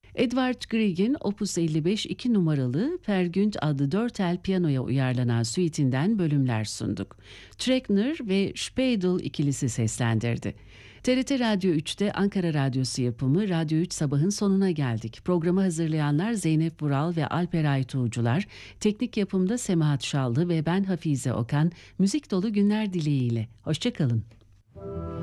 Edvard Grieg'in Opus 55 2 numaralı Per Günd adlı 4 el piyanoya uyarlanan suitinden bölümler sunduk. Trekner ve Speidel ikilisi seslendirdi. TRT Radyo 3'te Ankara Radyosu yapımı Radyo 3 Sabah'ın sonuna geldik. Programı hazırlayanlar Zeynep Vural ve Alper Aytuğcular, teknik yapımda Semahat Şallı ve ben Hafize Okan, müzik dolu günler dileğiyle. Hoşça kalın.